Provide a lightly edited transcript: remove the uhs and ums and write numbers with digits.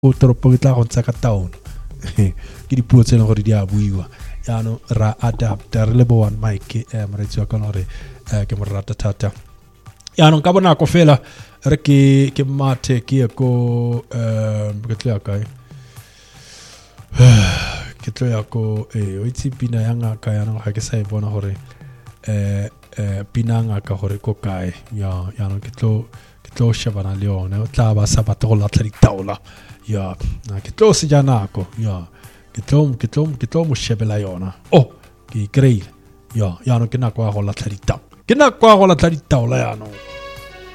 o toropo ke tla go ntsa ka taono ke dipuo tse leng gore di a buiwa yaanong ra adapta re le bo one mic moreetsi wa kana gore ke mo rata thata yaanong ka bonako fela re ke mathe ke ye ko ke tlo ya kae ke tlo ya ko o itse pina ya ngaka yaanong ga ke sa e bona gore pina ngaka gore ko kae yaanong ke tlo shebana le yone o tla ba sa batle go latlha ditaola ya ke tlo se ja nako ya ke tlo mo shebela yona ke greile ya yaanong ke nako ya go latlha ditaola yaanong